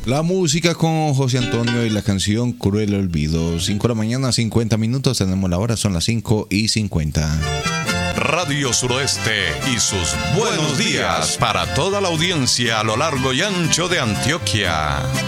La música con José Antonio y la canción Cruel Olvido. 5 de la mañana, 50 minutos. Tenemos la hora, son las 5:50. Radio Suroeste y sus buenos días para toda la audiencia a lo largo y ancho de Antioquia.